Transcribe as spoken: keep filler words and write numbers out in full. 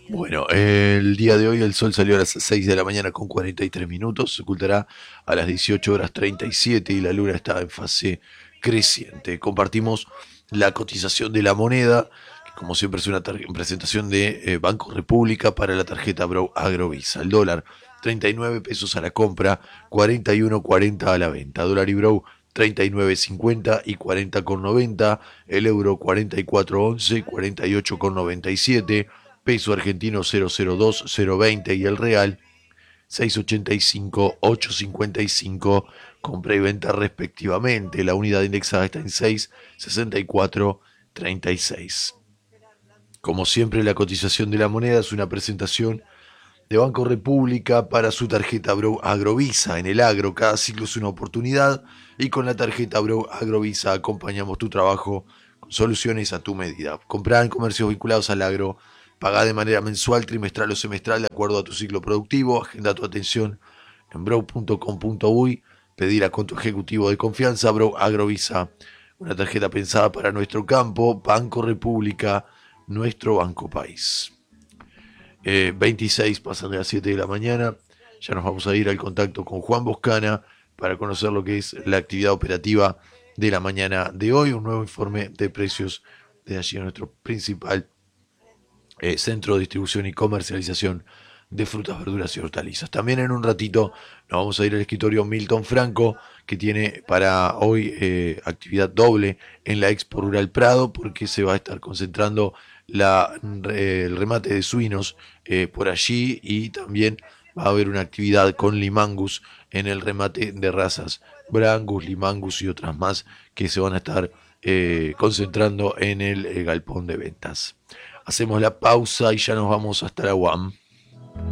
Bueno, el día de hoy el sol salió a las seis de la mañana con cuarenta y tres minutos, se ocultará a las dieciocho horas treinta y siete y la luna está en fase creciente. Compartimos la cotización de la moneda, que como siempre es una presentación de eh, Banco República para la tarjeta Bro Agrovisa. El dólar, treinta y nueve pesos a la compra, cuarenta y uno cuarenta a la venta. Dólar y Bro, treinta y nueve cincuenta y cuarenta con noventa. El euro, cuarenta y cuatro once, cuarenta y ocho con noventa y siete. Peso argentino cero cero dos cero veinte y el real seis ochenta y cinco ocho cincuenta y cinco, compra y venta respectivamente. La unidad indexada está en seis sesenta y cuatro treinta y seis. Como siempre, la cotización de la moneda es una presentación de Banco República para su tarjeta Bro Agrovisa. En el agro, cada ciclo es una oportunidad y con la tarjeta Bro Agrovisa acompañamos tu trabajo con soluciones a tu medida. Comprar en comercios vinculados al agro, paga de manera mensual, trimestral o semestral de acuerdo a tu ciclo productivo. Agenda tu atención en bro punto com punto uy. Pedir a con tu ejecutivo de confianza. Bro Agrovisa, una tarjeta pensada para nuestro campo. Banco República, nuestro banco país. Eh, veintiséis pasan de las siete de la mañana. Ya nos vamos a ir al contacto con Juan Boscana para conocer lo que es la actividad operativa de la mañana de hoy. Un nuevo informe de precios de allí en nuestro principal eh, centro de distribución y comercialización de frutas, verduras y hortalizas. También en un ratito nos vamos a ir al escritorio Milton Franco, que tiene para hoy eh, actividad doble en la Expo Rural Prado, porque se va a estar concentrando la, eh, el remate de suinos eh, por allí y también va a haber una actividad con Limangus en el remate de razas Brangus, Limangus y otras más que se van a estar eh, concentrando en el eh, galpón de ventas. Hacemos la pausa y ya nos vamos hasta la U A M.